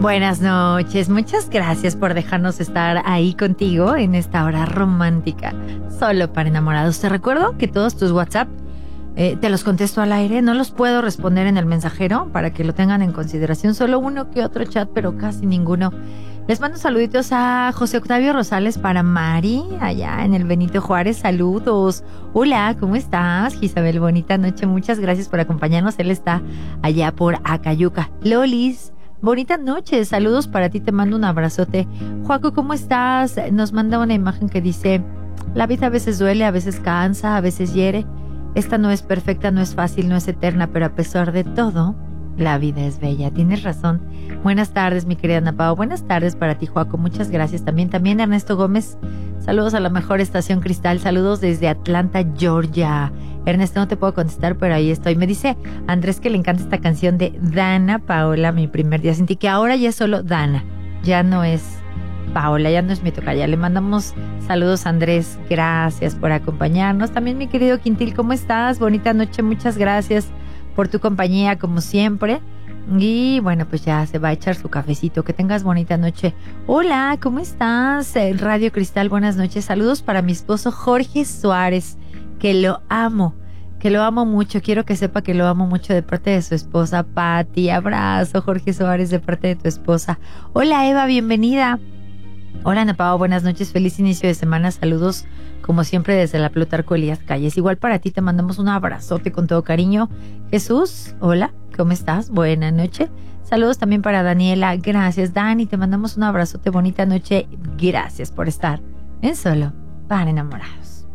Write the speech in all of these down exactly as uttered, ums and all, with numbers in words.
Buenas noches, muchas gracias por dejarnos estar ahí contigo en esta hora romántica, solo para enamorados. Te recuerdo que todos tus WhatsApp eh, te los contesto al aire, no los puedo responder en el mensajero para que lo tengan en consideración, solo uno que otro chat, pero casi ninguno. Les mando saluditos a José Octavio Rosales para Mari, allá en el Benito Juárez, saludos. Hola, ¿cómo estás, Isabel? Bonita noche, muchas gracias por acompañarnos, él está allá por Acayuca. Lolis, bonita noche, saludos para ti, te mando un abrazote. Joaco, ¿cómo estás? Nos manda una imagen que dice: la vida a veces duele, a veces cansa, a veces hiere. Esta no es perfecta, no es fácil, no es eterna, pero a pesar de todo, la vida es bella. Tienes razón. Buenas tardes, mi querida Ana Pao. Buenas tardes para ti, Joaco. Muchas gracias. También, también Ernesto Gómez. Saludos a la mejor estación Cristal. Saludos desde Atlanta, Georgia. Ernesto, no te puedo contestar, pero ahí estoy. Me dice Andrés que le encanta esta canción de Dana Paola, Mi primer día sin ti, que ahora ya es solo Dana. Ya no es Paola, ya no es mi tocaya. Le mandamos saludos a Andrés. Gracias por acompañarnos. También, mi querido Quintil, ¿cómo estás? Bonita noche. Muchas gracias por tu compañía, como siempre. Y bueno, pues ya se va a echar su cafecito. Que tengas bonita noche. Hola, ¿cómo estás? Radio Cristal, buenas noches. Saludos para mi esposo Jorge Suárez, que lo amo, que lo amo mucho. Quiero que sepa que lo amo mucho de parte de su esposa Patti. Abrazo, Jorge Suárez, de parte de tu esposa. Hola, Eva, bienvenida. Hola, Ana Pao, buenas noches, feliz inicio de semana. Saludos, como siempre, desde la Plutarco Elías Calles. Igual para ti, te mandamos un abrazote con todo cariño. Jesús, hola, ¿cómo estás? Buena noche. Saludos también para Daniela. Gracias, Dani, te mandamos un abrazote, bonita noche. Gracias por estar en Solo para Enamorados.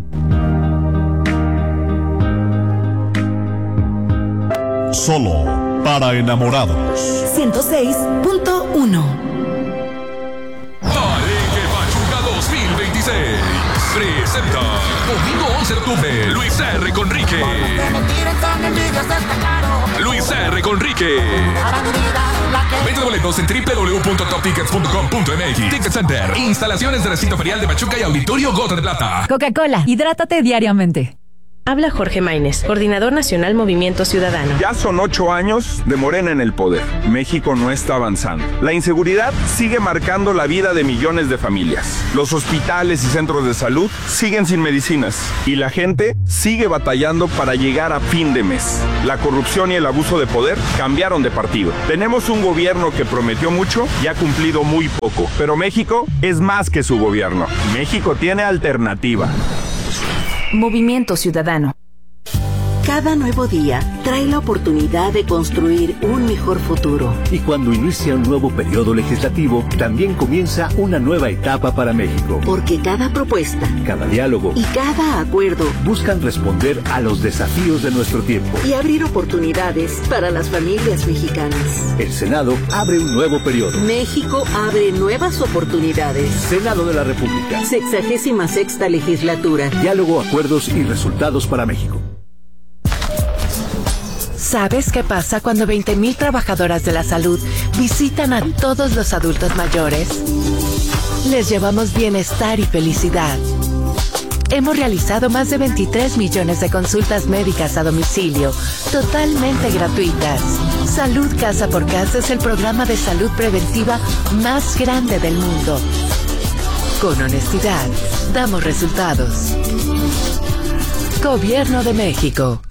Solo para Enamorados. ciento seis punto uno. dos mil veintiséis presenta domingo once de octubre Luis R. Conrique. Luis R. Conrique. Venta de boletos en doble u doble u doble u punto top tickets punto com punto m x. Ticket Center. Instalaciones de recinto ferial de Pachuca y Auditorio Gota de Plata. Coca-Cola, hidrátate diariamente. Habla Jorge Maínez, Coordinador Nacional Movimiento Ciudadano. Ya son ocho años de Morena en el poder. México no está avanzando. La inseguridad sigue marcando la vida de millones de familias. Los hospitales y centros de salud siguen sin medicinas. Y la gente sigue batallando para llegar a fin de mes. La corrupción y el abuso de poder cambiaron de partido. Tenemos un gobierno que prometió mucho y ha cumplido muy poco. Pero México es más que su gobierno. México tiene alternativa. Movimiento Ciudadano. Cada nuevo día trae la oportunidad de construir un mejor futuro. Y cuando inicia un nuevo periodo legislativo, también comienza una nueva etapa para México. Porque cada propuesta, cada diálogo y cada acuerdo buscan responder a los desafíos de nuestro tiempo y abrir oportunidades para las familias mexicanas. El Senado abre un nuevo periodo. México abre nuevas oportunidades. Senado de la República. Sexagésima sexta legislatura. Diálogo, acuerdos y resultados para México. ¿Sabes qué pasa cuando veinte mil trabajadoras de la salud visitan a todos los adultos mayores? Les llevamos bienestar y felicidad. Hemos realizado más de veintitrés millones de consultas médicas a domicilio, totalmente gratuitas. Salud Casa por Casa es el programa de salud preventiva más grande del mundo. Con honestidad, damos resultados. Gobierno de México.